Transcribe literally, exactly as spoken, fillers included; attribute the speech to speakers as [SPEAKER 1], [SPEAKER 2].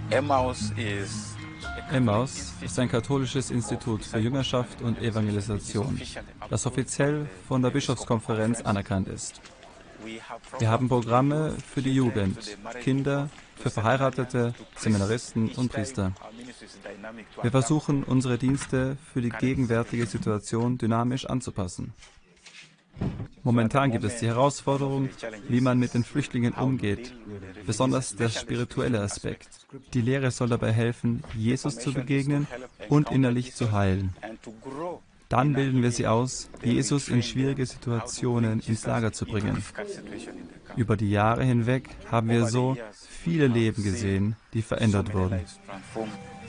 [SPEAKER 1] Emmaus is
[SPEAKER 2] Emmaus ist ein katholisches Institut für Jüngerschaft und Evangelisation, das offiziell von der Bischofskonferenz anerkannt ist. Wir haben Programme für die Jugend, Kinder, für Verheiratete, Seminaristen und Priester. Wir versuchen, unsere Dienste für die gegenwärtige Situation dynamisch anzupassen. Momentan gibt es die Herausforderung, wie man mit den Flüchtlingen umgeht, besonders der spirituelle Aspekt. Die Lehre soll dabei helfen, Jesus zu begegnen und innerlich zu heilen. Dann bilden wir sie aus, Jesus in schwierige Situationen ins Lager zu bringen. Über die Jahre hinweg haben wir so viele Leben gesehen, die verändert wurden.